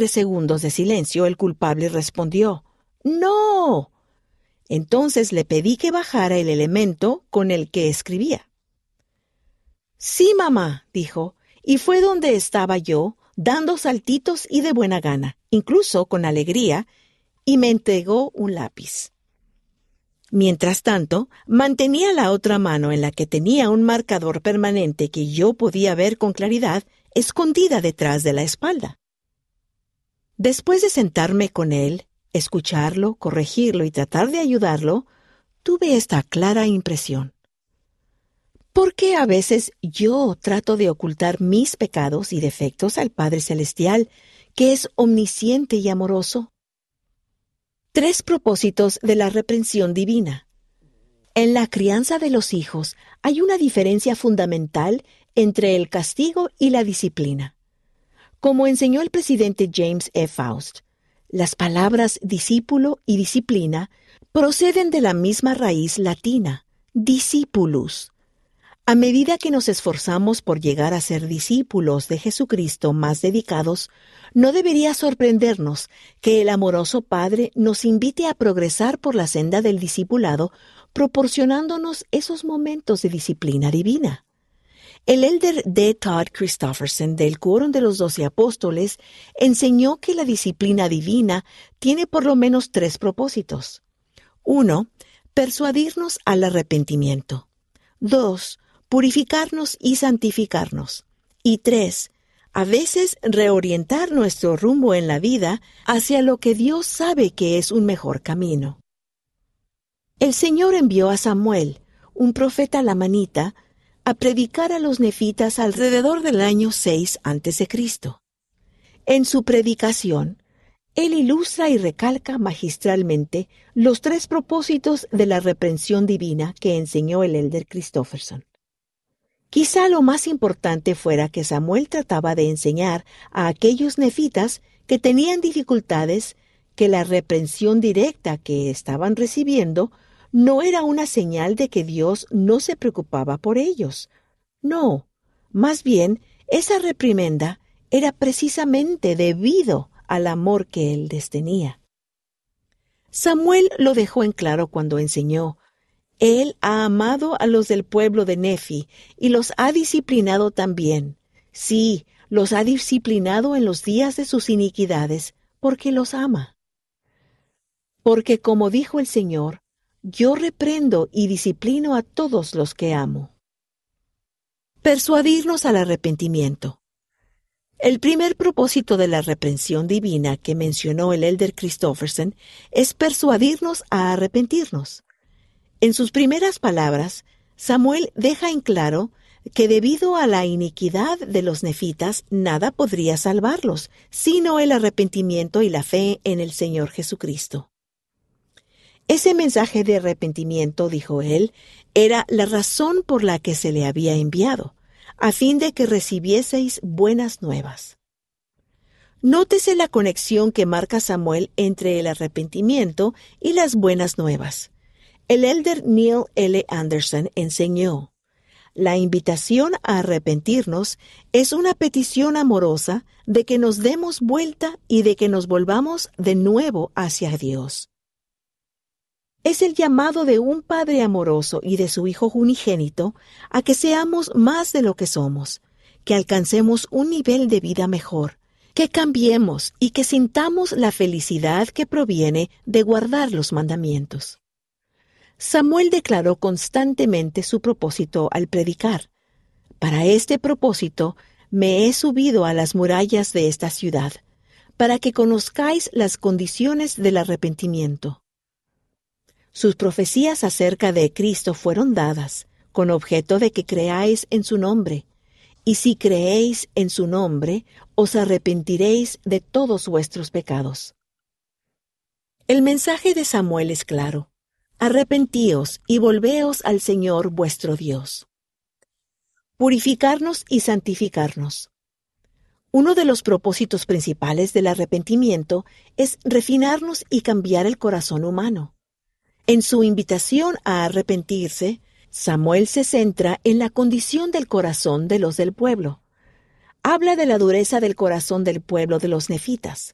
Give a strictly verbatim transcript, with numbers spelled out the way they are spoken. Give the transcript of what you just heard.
breves segundos de silencio, el culpable respondió, «¡No!». Entonces le pedí que bajara el elemento con el que escribía. «Sí, mamá», dijo, y fue donde estaba yo, dando saltitos y de buena gana, incluso con alegría, y me entregó un lápiz. Mientras tanto, mantenía la otra mano en la que tenía un marcador permanente que yo podía ver con claridad, escondida detrás de la espalda. Después de sentarme con él, escucharlo, corregirlo y tratar de ayudarlo, tuve esta clara impresión. ¿Por qué a veces yo trato de ocultar mis pecados y defectos al Padre Celestial, que es omnisciente y amoroso? Tres propósitos de la reprensión divina. En la crianza de los hijos hay una diferencia fundamental entre el castigo y la disciplina. Como enseñó el presidente James E. Faust, las palabras discípulo y disciplina proceden de la misma raíz latina, discipulus. A medida que nos esforzamos por llegar a ser discípulos de Jesucristo más dedicados, no debería sorprendernos que el amoroso Padre nos invite a progresar por la senda del discipulado, proporcionándonos esos momentos de disciplina divina. El elder D. Todd Christofferson del Quórum de los Doce Apóstoles enseñó que la disciplina divina tiene por lo menos tres propósitos. Uno, persuadirnos al arrepentimiento. Dos, purificarnos y santificarnos. Y tres, a veces reorientar nuestro rumbo en la vida hacia lo que Dios sabe que es un mejor camino. El Señor envió a Samuel, un profeta lamanita, a predicar a los nefitas alrededor del año seis antes de Cristo. En su predicación, él ilustra y recalca magistralmente los tres propósitos de la reprensión divina que enseñó el elder Christofferson. Quizá lo más importante fuera que Samuel trataba de enseñar a aquellos nefitas que tenían dificultades que la reprensión directa que estaban recibiendo no era una señal de que Dios no se preocupaba por ellos. No, más bien, esa reprimenda era precisamente debido al amor que él les tenía. Samuel lo dejó en claro cuando enseñó: Él ha amado a los del pueblo de Nefi y los ha disciplinado también. Sí, los ha disciplinado en los días de sus iniquidades, porque los ama. Porque como dijo el Señor, yo reprendo y disciplino a todos los que amo. Persuadirnos al arrepentimiento. El primer propósito de la reprensión divina que mencionó el elder Christofferson es persuadirnos a arrepentirnos. En sus primeras palabras, Samuel deja en claro que debido a la iniquidad de los nefitas, nada podría salvarlos, sino el arrepentimiento y la fe en el Señor Jesucristo. Ese mensaje de arrepentimiento, dijo él, era la razón por la que se le había enviado, a fin de que recibieseis buenas nuevas. Nótese la conexión que marca Samuel entre el arrepentimiento y las buenas nuevas. El elder Neil L. Anderson enseñó: la invitación a arrepentirnos es una petición amorosa de que nos demos vuelta y de que nos volvamos de nuevo hacia Dios. Es el llamado de un Padre amoroso y de su Hijo unigénito a que seamos más de lo que somos, que alcancemos un nivel de vida mejor, que cambiemos y que sintamos la felicidad que proviene de guardar los mandamientos. Samuel declaró constantemente su propósito al predicar: para este propósito me he subido a las murallas de esta ciudad, para que conozcáis las condiciones del arrepentimiento. Sus profecías acerca de Cristo fueron dadas, con objeto de que creáis en su nombre, y si creéis en su nombre, os arrepentiréis de todos vuestros pecados. El mensaje de Samuel es claro: arrepentíos y volveos al Señor vuestro Dios. Purificarnos y santificarnos. Uno de los propósitos principales del arrepentimiento es refinarnos y cambiar el corazón humano. En su invitación a arrepentirse, Samuel se centra en la condición del corazón de los del pueblo. Habla de la dureza del corazón del pueblo de los nefitas.